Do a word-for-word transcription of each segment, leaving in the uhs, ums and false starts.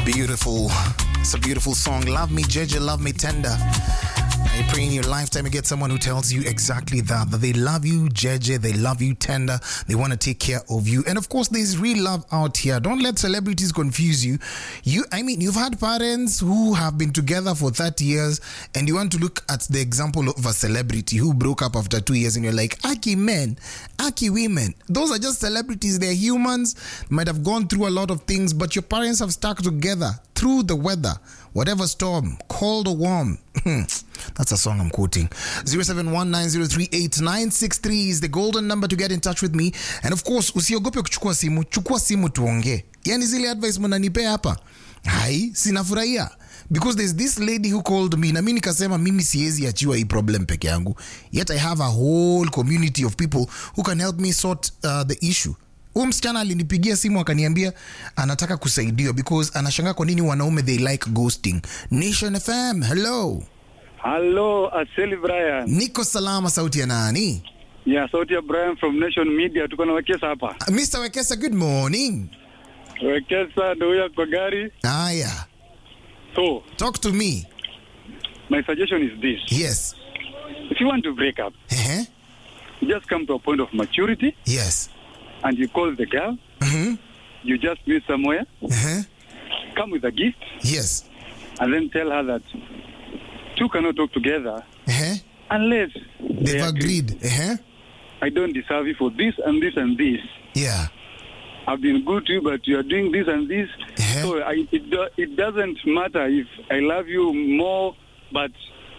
Beautiful. It's a beautiful song. Love me, Jeje, love me tender. I pray in your lifetime you get someone who tells you exactly that, that they love you, Jeje, they love you tender, they want to take care of you. And of course, there's real love out here. Don't let celebrities confuse you. You, I mean, you've had parents who have been together for thirty years, and you want to look at the example of a celebrity who broke up after two years, and you're like, Aki men, Aki women. Those are just celebrities. They're humans, might have gone through a lot of things, but your parents have stuck together through the weather, whatever storm, cold or warm. That's a song I'm quoting. zero seven one nine zero three eight nine six three is the golden number to get in touch with me. And of course, usiogope kuchukua simu, chukua simu tuonge. Yani zile advice mnanipea hapa, hai, sinafurahia. Because there's this lady who called me, na mimi nikasema mimi siwezi achiwa hii problem peke yangu. Yet I have a whole community of people who can help me sort uh, the issue. Huyu msichana alinipigia simu akaniambia anataka kusaidiwa because anashangaa kwa nini wanaume they like ghosting. Nation F M, hello. Hello, Aseli Brian. Niko salama, sauti ya nani? Yeah, sauti ya Brian from Nation Media. Tuko na Wekesa hapa. Uh, Mister Wekesa, good morning. Wekesa ndio huyo kwa gari. Aya. So, talk to me. My suggestion is this. Yes. If you want to break up, uh-huh. you just come to a point of maturity. Yes. And you call the girl. Mm-hmm. You just meet somewhere. Uh-huh. Come with a gift. Yes. And then tell her that two cannot talk together uh-huh. unless they've they agreed. Agree. Uh-huh. I don't deserve you for this and this and this. Yeah. I've been good to you, but you are doing this and this. Uh-huh. So I, it, do, it doesn't matter if I love you more, but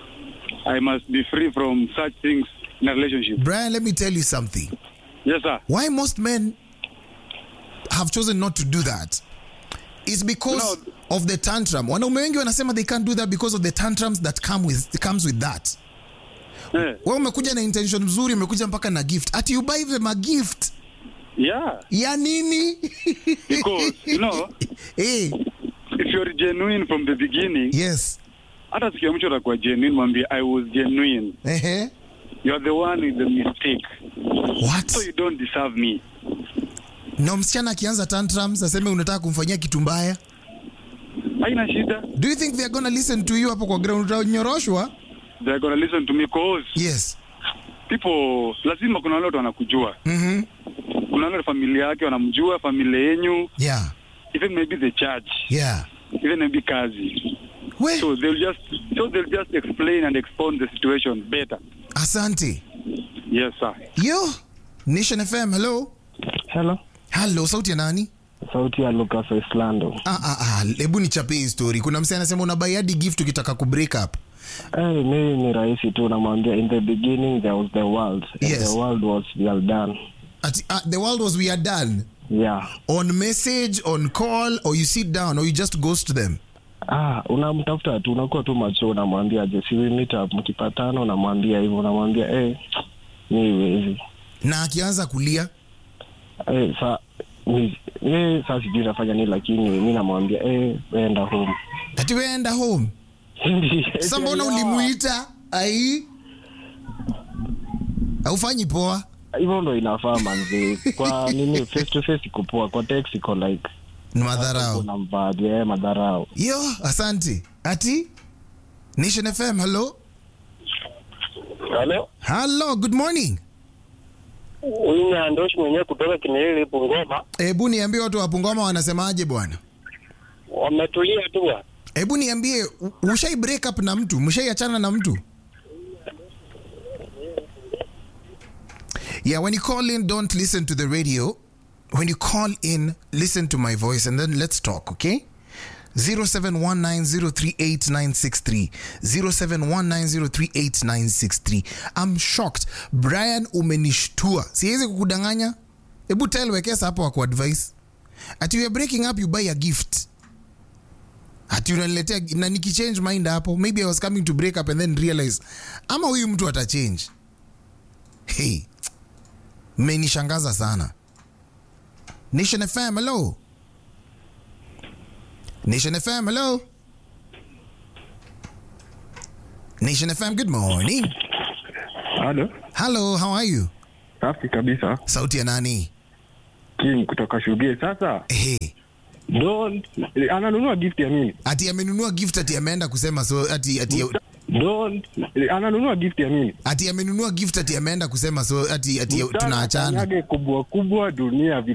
I must be free from such things in a relationship. Brian, let me tell you something. Yes, sir. Why most men have chosen not to do that is because no. of the tantrum. Wanaume wengi wanasema they can't do that because of the tantrums that come with comes with that. Yeah. Wewe umekuja na intention nzuri, umekuja mpaka na gift. Ati you buy them a gift. Yeah. Ya nini? Because, you know, hey. if you're genuine from the beginning, yes. Hata sikia mtu atakuwa genuine, mwambie I was genuine. Uh-huh. You're the one with the mistake. What? So you don't deserve me. No, msichana akianza tantrums aseme unataka kumfanyia kitu mbaya. Haina shida. Do you think they're gonna listen to you hapo kwa ground nyoroshwa? They're gonna listen to me cause yes. People lazima kuna wale wanakujua. Mhm. Kuna wale familia yake wanamjua, familia yenu. Yeah. Even maybe the church. Yeah. Even maybe kazi. Where? So they'll just so they'll just explain and expound the situation better. Asante. Yes, sir. Yo, Nation F M, hello. Hello. Hello, sauti ya nani? Sauti ya Lucas Islando. Ah ah ah, hebu nichape hii story. Kuna msee anasema una buy hadi gift ukitaka ku break up. Eh, hey, mimi ni rahisi tu namwambia in the beginning there was the world. And yes. The world was we are done. At, uh, the world was we are done. Yeah. On message, on call, or you sit down or you just ghost them. Ah, unamtafuta tu, unakuwa tu macho, unamwambia je, si we meet up mkipatana, unamwambia hivyo, unamwambia eh ni hivi. Na akianza kulia eh sa ni eh sasa sijui nafanya nini, lakini mimi namwambia eh enda home. Ati enda home. Sasa mbona ulimuita? Ai. Haufanyi poa. Hivyo ndo inafaa manzi. Kwa nini face to face kupoa, kwa text iko like madharau. Kuna mbadi eh madharau. Yo, asante. Ati Nation F M, hello. Hello. Hello, good morning. Huyu ni Andosh mwenyewe kutoka Kinilili Bungoma. Hebu niambie watu wa Bungoma wanasemaje bwana? Wametulia tu. Hebu niambie ushai break up na mtu, mshaiachana na mtu? Yeah, when you call in, don't listen to the radio. When you call in, listen to my voice and then let's talk, okay? zero seven one nine zero three eight nine six three zero seven one nine zero three eight nine six three. I'm shocked. Brian, umenishtua. Siwezi kukudanganya. Hebu tell Wekesa hapo wa kuadvise. Ati we are breaking up, you buy a gift. Ati unaniletea na nikichange mind hapo. Maybe I was coming to break up and then realize ama huyu mtu ata change. Hey. Menishangaza sana. Nation F M, hello. Nation F M, hello. Nation F M, good morning. Hello. Hello, how are you? Safi kabisa. Sauti ya nani? King kutoka Shugie sasa. Hey. Don't ananunua gift ya mimi. Ati amenunua gift ati ameenda kusema so ati ati Don't ananunua gift ya mimi. Ati amenunua gift ati ameenda kusema so ati ati tunaachana. Nyage kubwa kubwa dunia.